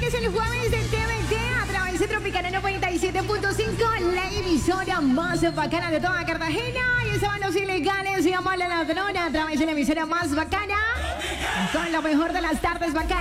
es el jueves de TVT a través de Tropicana 97.5, la emisora más bacana de toda Cartagena. Y estaban los ilegales, se llama La Ladrona a través de la emisora más bacana, con lo mejor de las tardes bacanas.